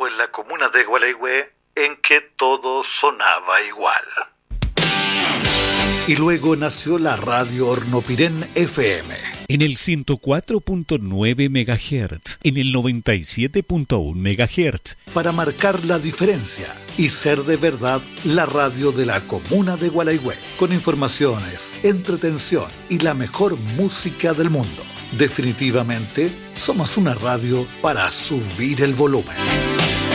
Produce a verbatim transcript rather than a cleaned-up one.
tiempo en la comuna de Gualeguay en que todo sonaba igual. Y luego nació la radio Hornopirén F M. En el ciento cuatro punto nueve megahertz, en el noventa y siete punto uno megahertz. Para marcar la diferencia y ser de verdad la radio de la comuna de Gualeguay. Con informaciones, entretención y la mejor música del mundo. Definitivamente, somos una radio para subir el volumen.